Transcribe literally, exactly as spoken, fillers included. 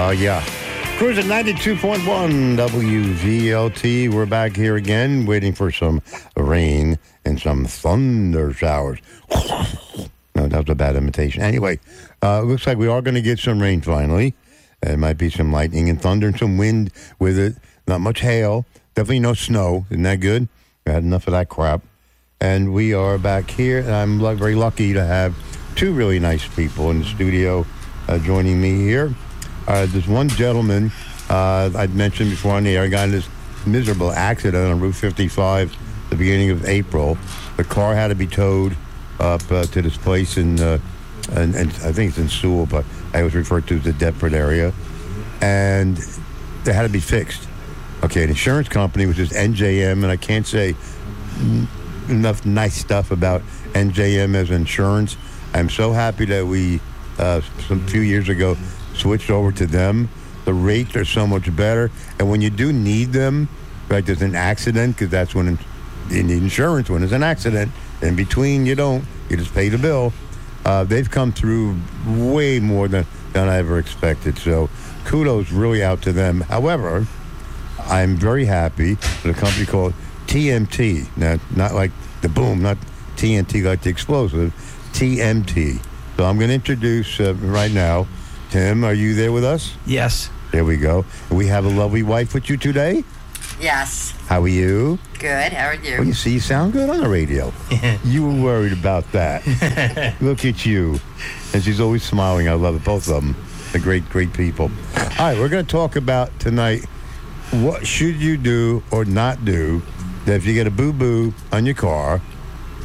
Oh, uh, yeah. Cruising ninety-two point one W V L T. We're back here again, waiting for some rain and some thunder showers. No, that was a bad imitation. Anyway, uh, it looks like we are going to get some rain finally. There might be some lightning and thunder and some wind with it. Not much hail. Definitely no snow. Isn't that good? We had enough of that crap. And we are back here, and I'm l- very lucky to have two really nice people in the studio uh, joining me here. Uh, there's one gentleman uh, I'd mentioned before on the air, got in this miserable accident on Route fifty-five at the beginning of April. The car had to be towed up uh, to this place in, uh, and, and I think it's in Sewell, but I was referred to as the Deptford area. And they had to be fixed. Okay, an insurance company, which is N J M, and I can't say n- enough nice stuff about N J M as insurance. I'm so happy that we, uh, some few years ago, switched over to them. The rates are so much better. And when you do need them, like there's an accident, because that's when in the insurance, when there's an accident, in between you don't, you just pay the bill. Uh, they've come through way more than, than I ever expected. So kudos really out to them. However, I'm very happy with a company called T M T. Now, not like the boom, not T N T like the explosive, T M T. So I'm going to introduce uh, right now, Tim, are you there with us? Yes. There we go. We have a lovely wife with you today. Yes. How are you? Good. How are you? Well, you see, you sound good on the radio. You were worried about that. Look at you. And she's always smiling. I love it. Both of them. They're great, great people. All right, we're going to talk about tonight what should you do or not do that if you get a boo-boo on your car